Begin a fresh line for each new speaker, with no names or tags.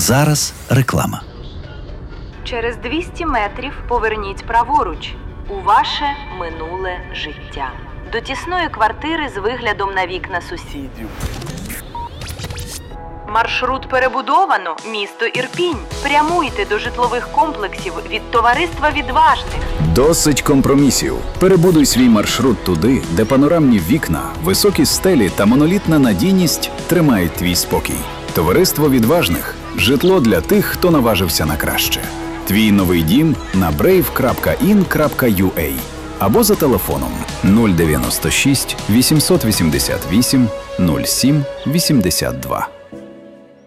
зараз реклама.
Через 200 метрів поверніть праворуч у ваше минуле життя. До тісної квартири з виглядом на вікна сусідів. Маршрут перебудовано. Місто Ірпінь. Прямуйте до житлових комплексів від Товариства Відважних.
Досить компромісів. Перебудуй свій маршрут туди, де панорамні вікна, високі стелі та монолітна надійність тримають твій спокій. Товариство Відважних – житло для тих, хто наважився на краще. Твій новий дім на brave.in.ua або за телефоном 096 888 07 82.